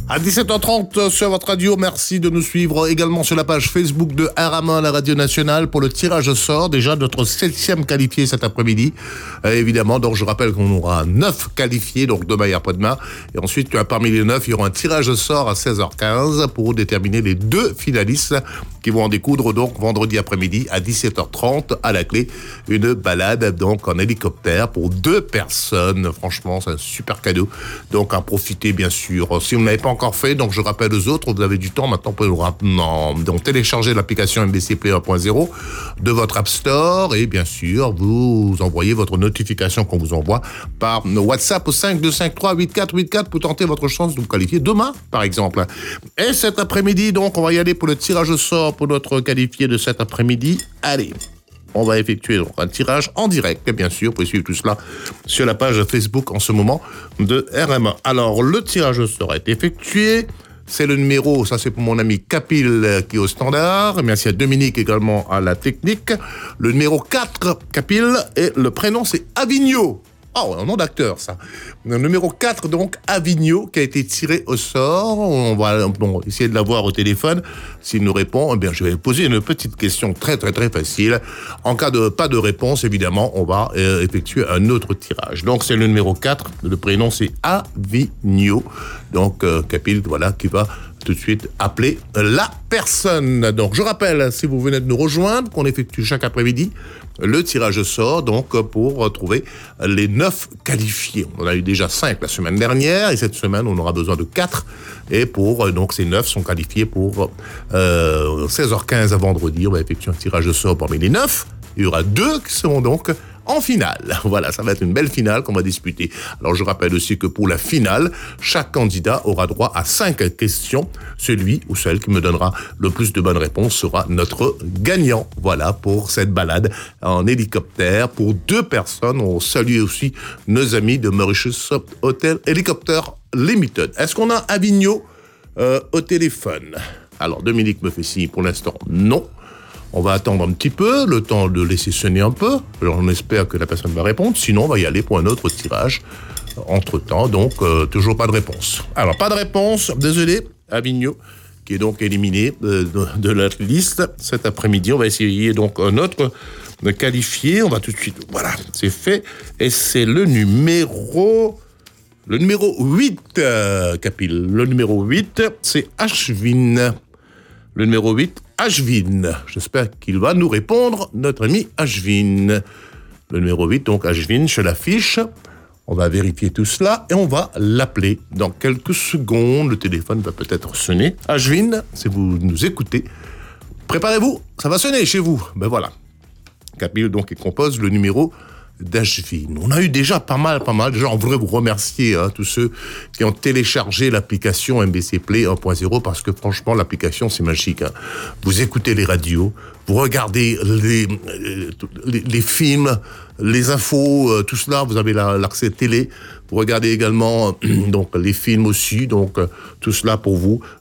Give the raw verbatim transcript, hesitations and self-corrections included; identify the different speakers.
Speaker 1: À dix-sept heures trente sur votre radio, merci de nous suivre également sur la page Facebook de R M un, la radio nationale, pour le tirage au sort, déjà notre septième qualifié cet après-midi. Euh, évidemment, donc je rappelle qu'on aura neuf qualifiés, donc demain et après-demain. Et ensuite, parmi les neuf, il y aura un tirage au sort à seize heures quinze pour déterminer les deux finalistes qui vont en découdre donc vendredi après-midi à dix-sept heures trente à la clé. Une balade donc en hélicoptère pour deux personnes. Franchement, c'est un super cadeau. Donc à profiter bien sûr. Si vous n'avez pas encore fait, donc je rappelle aux autres, vous avez du temps maintenant pour non, donc télécharger l'application M B C Play un point zéro de votre App Store et bien sûr vous envoyez votre notification qu'on vous envoie par WhatsApp au cinq deux cinq trois huit quatre huit quatre pour tenter votre chance de vous qualifier demain par exemple. Et cet après-midi donc on va y aller pour le tirage au sort pour notre qualifié de cet après-midi. Allez, on va effectuer donc un tirage en direct, bien sûr. Vous pouvez suivre tout cela sur la page Facebook en ce moment de R M un. Alors, le tirage au sort est effectué. C'est le numéro, ça c'est pour mon ami Capil qui est au standard. Merci à Dominique également à la technique. Le numéro quatre, Capil, et le prénom c'est Avigno. Oh, un nom d'acteur, ça. Le numéro quatre, donc, Avigno, qui a été tiré au sort. On va bon, essayer de l'avoir au téléphone. S'il nous répond, eh bien, je vais poser une petite question très, très, très facile. En cas de pas de réponse, évidemment, on va euh, effectuer un autre tirage. Donc, c'est le numéro quatre. Le prénom, c'est Avigno. Donc, euh, Capil, voilà, qui va tout de suite appeler la personne. Donc, je rappelle, si vous venez de nous rejoindre, qu'on effectue chaque après-midi le tirage au sort, donc, pour trouver les neuf qualifiés. On en a eu déjà cinq la semaine dernière, et cette semaine, on aura besoin de quatre. Et pour, donc, ces neuf sont qualifiés pour euh, seize heures quinze à vendredi. On va effectuer un tirage au sort parmi les neuf. Il y aura deux qui seront donc en finale. Voilà, ça va être une belle finale qu'on va disputer. Alors, je rappelle aussi que pour la finale, chaque candidat aura droit à cinq questions. Celui ou celle qui me donnera le plus de bonnes réponses sera notre gagnant. Voilà, pour cette balade en hélicoptère pour deux personnes. On salue aussi nos amis de Mauritius Hotel Helicopter Limited. Est-ce qu'on a Avigno euh, au téléphone? Alors, Dominique me fait signe pour l'instant, non. On va attendre un petit peu, le temps de laisser sonner un peu. Alors, on espère que la personne va répondre. Sinon, on va y aller pour un autre tirage. Entre-temps, donc, euh, toujours pas de réponse. Alors, pas de réponse. Désolé, Avigno, qui est donc éliminé de, de, de la liste cet après-midi. On va essayer donc un autre qualifié. On va tout de suite... Voilà, c'est fait. Et c'est le numéro... Le numéro huit, euh, Capil. Le numéro huit, c'est Ashvin. Le numéro huit, Ashvin. J'espère qu'il va nous répondre, notre ami Ashvin. Le numéro huit, donc Ashvin, je l'affiche. On va vérifier tout cela et on va l'appeler. Dans quelques secondes, le téléphone va peut-être sonner. Ashvin, si vous nous écoutez, préparez-vous, ça va sonner chez vous. Ben voilà. Capil, donc, il compose le numéro d'Ashvin. On a eu déjà pas mal, pas mal. Déjà, on voudrait vous remercier, hein, tous ceux qui ont téléchargé l'application M B C Play un point zéro, parce que franchement, l'application, c'est magique. Hein. Vous écoutez les radios, vous regardez les, les, les films, les infos, euh, tout cela, vous avez la, l'accès télé. Vous regardez également donc les films aussi, donc euh, tout cela pour vous.